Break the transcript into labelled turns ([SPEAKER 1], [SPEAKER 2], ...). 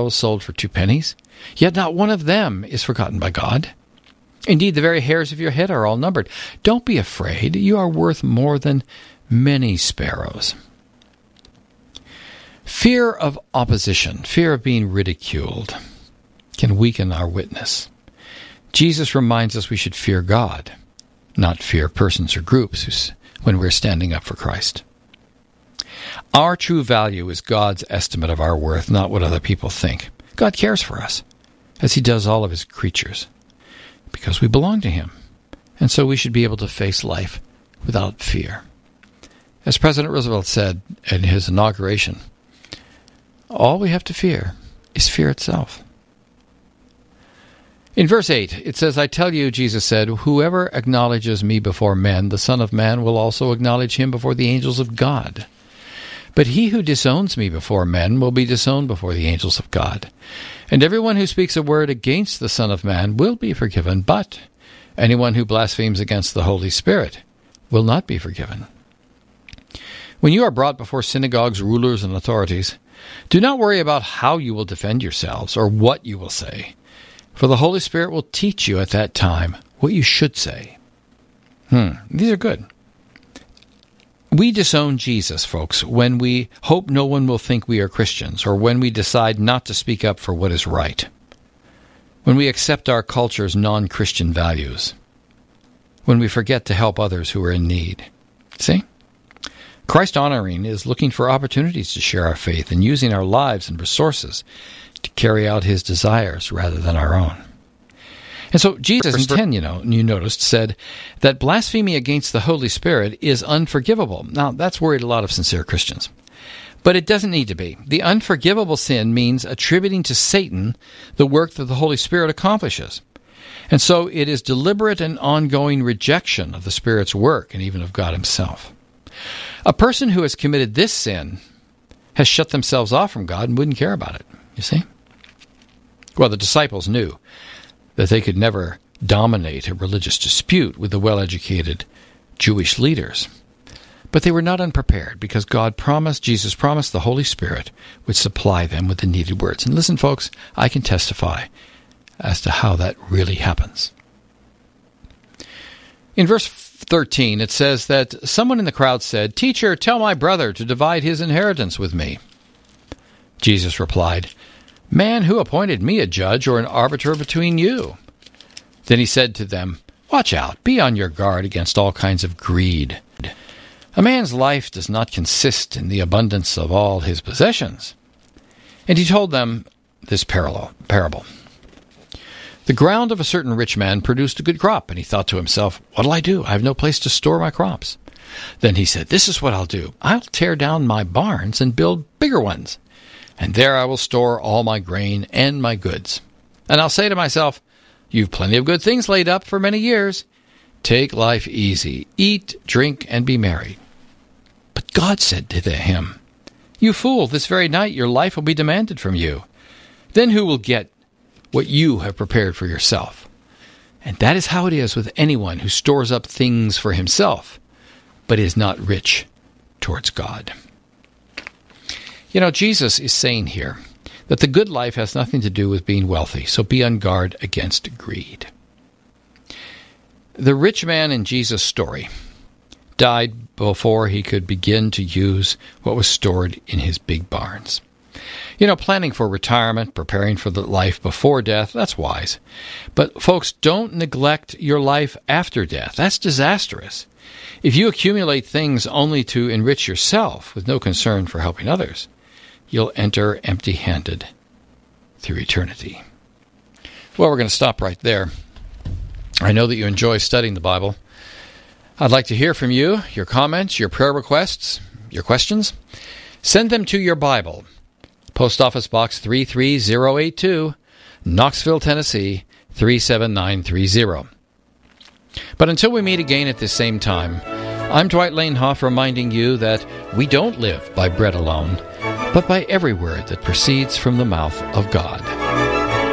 [SPEAKER 1] sparrows sold for 2 pennies, yet not one of them is forgotten by God. Indeed, the very hairs of your head are all numbered. Don't be afraid. You are worth more than many sparrows. Fear of opposition, fear of being ridiculed, can weaken our witness. Jesus reminds us we should fear God, not fear persons or groups when we're standing up for Christ. Our true value is God's estimate of our worth, not what other people think. God cares for us, as he does all of his creatures, because we belong to him, and so we should be able to face life without fear. As President Roosevelt said in his inauguration, all we have to fear is fear itself. In verse 8, it says, I tell you, Jesus said, whoever acknowledges me before men, the Son of Man will also acknowledge him before the angels of God. But he who disowns me before men will be disowned before the angels of God. And everyone who speaks a word against the Son of Man will be forgiven, but anyone who blasphemes against the Holy Spirit will not be forgiven. When you are brought before synagogues, rulers, and authorities, do not worry about how you will defend yourselves or what you will say, for the Holy Spirit will teach you at that time what you should say. These are good. We disown Jesus, folks, when we hope no one will think we are Christians, or when we decide not to speak up for what is right, when we accept our culture's non-Christian values, when we forget to help others who are in need. See? Christ-honoring is looking for opportunities to share our faith and using our lives and resources to carry out his desires rather than our own. And so Jesus in 10, you noticed, said that blasphemy against the Holy Spirit is unforgivable. Now, that's worried a lot of sincere Christians. But it doesn't need to be. The unforgivable sin means attributing to Satan the work that the Holy Spirit accomplishes. And so it is deliberate and ongoing rejection of the Spirit's work and even of God himself. A person who has committed this sin has shut themselves off from God and wouldn't care about it, you see? Well, the disciples knew that they could never dominate a religious dispute with the well-educated Jewish leaders. But they were not unprepared because Jesus promised the Holy Spirit would supply them with the needed words. And listen, folks, I can testify as to how that really happens. In verse 13, it says that someone in the crowd said, "Teacher, tell my brother to divide his inheritance with me." Jesus replied, "Man, who appointed me a judge or an arbiter between you?" Then he said to them, "Watch out, be on your guard against all kinds of greed. A man's life does not consist in the abundance of all his possessions." And he told them this parable. The ground of a certain rich man produced a good crop, and he thought to himself, "What'll I do? I have no place to store my crops." Then he said, "This is what I'll do. I'll tear down my barns and build bigger ones, and there I will store all my grain and my goods. And I'll say to myself, you've plenty of good things laid up for many years. Take life easy. Eat, drink, and be merry." But God said to him, "You fool, this very night your life will be demanded from you. Then who will get what you have prepared for yourself?" And that is how it is with anyone who stores up things for himself, but is not rich towards God. Jesus is saying here that the good life has nothing to do with being wealthy, so be on guard against greed. The rich man in Jesus' story died before he could begin to use what was stored in his big barns. Planning for retirement, preparing for the life before death, that's wise. But folks, don't neglect your life after death. That's disastrous. If you accumulate things only to enrich yourself with no concern for helping others, you'll enter empty-handed through eternity. Well, we're going to stop right there. I know that you enjoy studying the Bible. I'd like to hear from you, your comments, your prayer requests, your questions. Send them to your Bible. Post Office Box 33082, Knoxville, Tennessee 37930. But until we meet again at this same time, I'm Dwight Lanehoff reminding you that we don't live by bread alone, but by every word that proceeds from the mouth of God.